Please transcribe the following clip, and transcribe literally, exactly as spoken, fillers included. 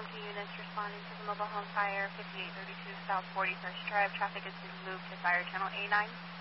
Farm to units responding to the mobile home fire, fifty-eight thirty-two South forty-first Drive. Traffic is being moved to Fire Channel A nine.